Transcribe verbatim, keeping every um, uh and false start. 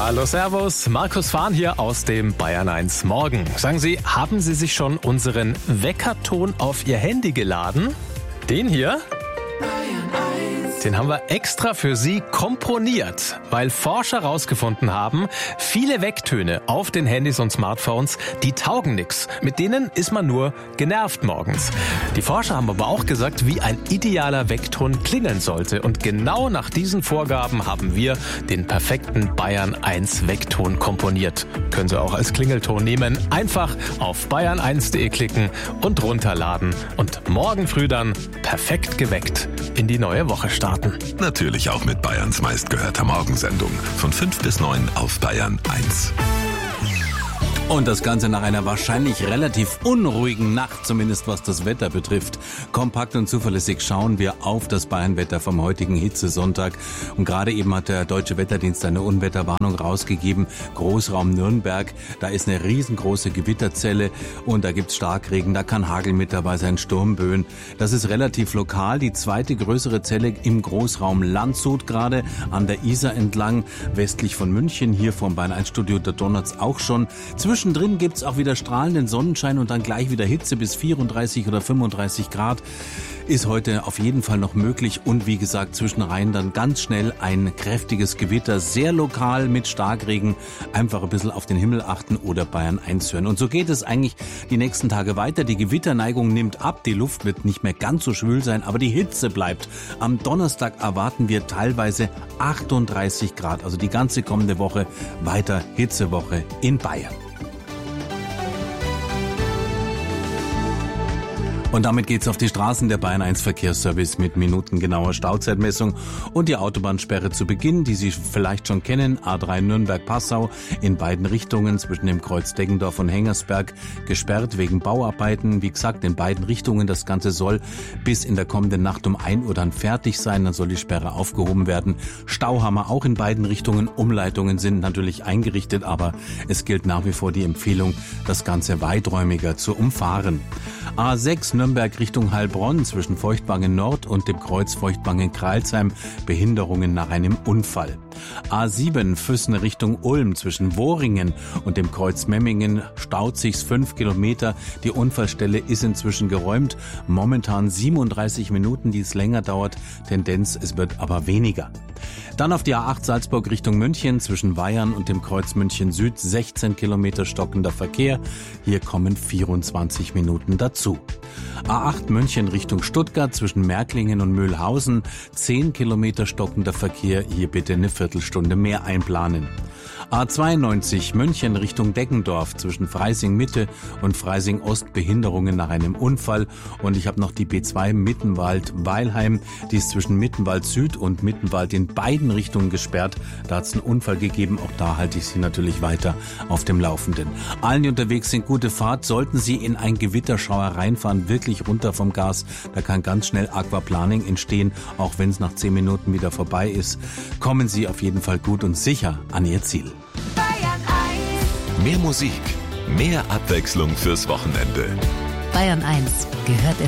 Hallo, servus. Markus Fahn hier aus dem Bayern eins Morgen. Sagen Sie, haben Sie sich schon unseren Weckerton auf Ihr Handy geladen? Den hier? Den haben wir extra für Sie komponiert, weil Forscher herausgefunden haben, viele Wecktöne auf den Handys und Smartphones, die taugen nix. Mit denen ist man nur genervt morgens. Die Forscher haben aber auch gesagt, wie ein idealer Weckton klingeln sollte. Und genau nach diesen Vorgaben haben wir den perfekten Bayern eins Weckton komponiert. Können Sie auch als Klingelton nehmen. Einfach auf bayern eins punkt de klicken und runterladen. Und morgen früh dann perfekt geweckt in die neue Woche starten. Natürlich auch mit Bayerns meistgehörter Morgensendung. Von fünf bis neun auf Bayern eins. Und das Ganze nach einer wahrscheinlich relativ unruhigen Nacht, zumindest was das Wetter betrifft. Kompakt und zuverlässig schauen wir auf das Bayernwetter vom heutigen Hitzesonntag. Und gerade eben hat der Deutsche Wetterdienst eine Unwetterwarnung rausgegeben. Großraum Nürnberg, da ist eine riesengroße Gewitterzelle und da gibt's Starkregen, da kann Hagel mit dabei sein, Sturmböen. Das ist relativ lokal. Die zweite größere Zelle im Großraum Landshut, gerade an der Isar entlang, westlich von München. Hier vom Bayern eins Studio, da donnert's auch schon. Zwischendrin gibt's auch wieder strahlenden Sonnenschein und dann gleich wieder Hitze bis vierunddreißig oder fünfunddreißig Grad. Ist heute auf jeden Fall noch möglich und wie gesagt, zwischenrein dann ganz schnell ein kräftiges Gewitter, sehr lokal mit Starkregen. Einfach ein bisschen auf den Himmel achten oder Bayern eins hören. Und so geht es eigentlich die nächsten Tage weiter. Die Gewitterneigung nimmt ab, die Luft wird nicht mehr ganz so schwül sein, aber die Hitze bleibt. Am Donnerstag erwarten wir teilweise achtunddreißig Grad, also die ganze kommende Woche weiter Hitzewoche in Bayern. Und damit geht's auf die Straßen. Der Bayern eins Verkehrsservice mit minutengenauer Stauzeitmessung und die Autobahnsperre zu Beginn, die Sie vielleicht schon kennen. A drei Nürnberg-Passau in beiden Richtungen zwischen dem Kreuz Deggendorf und Hengersberg gesperrt wegen Bauarbeiten. Wie gesagt, in beiden Richtungen. Das Ganze soll bis in der kommenden Nacht um ein Uhr dann fertig sein. Dann soll die Sperre aufgehoben werden. Stau haben wir auch in beiden Richtungen. Umleitungen sind natürlich eingerichtet, aber es gilt nach wie vor die Empfehlung, das Ganze weiträumiger zu umfahren. A sechs Nürnberg Richtung Heilbronn zwischen Feuchtwangen Nord und dem Kreuz Feuchtwangen-Kreilsheim, Behinderungen nach einem Unfall. A sieben Füssen Richtung Ulm zwischen Wohringen und dem Kreuz Memmingen staut sich's fünf Kilometer. Die Unfallstelle ist inzwischen geräumt. Momentan siebenunddreißig Minuten, die es länger dauert. Tendenz, es wird aber weniger. Dann auf die A acht Salzburg Richtung München zwischen Weyern und dem Kreuz München Süd sechzehn Kilometer stockender Verkehr. Hier kommen vierundzwanzig Minuten dazu. A acht München Richtung Stuttgart zwischen Märklingen und Mühlhausen zehn Kilometer stockender Verkehr. Hier bitte eine Viertelstunde mehr einplanen. A zweiundneunzig München Richtung Deggendorf zwischen Freising Mitte und Freising Ost Behinderungen nach einem Unfall. Und ich habe noch die B zwei Mittenwald-Weilheim, die ist zwischen Mittenwald Süd und Mittenwald in beiden Richtungen gesperrt. Da hat es einen Unfall gegeben, auch da halte ich Sie natürlich weiter auf dem Laufenden. Allen, die unterwegs sind, gute Fahrt. Sollten Sie in ein Gewitterschauer reinfahren, wirklich runter vom Gas, da kann ganz schnell Aquaplaning entstehen, auch wenn es nach zehn Minuten wieder vorbei ist. Kommen Sie auf jeden Fall gut und sicher an Ihr Ziel. Bayern eins. Mehr Musik, mehr Abwechslung fürs Wochenende. Bayern eins gehört in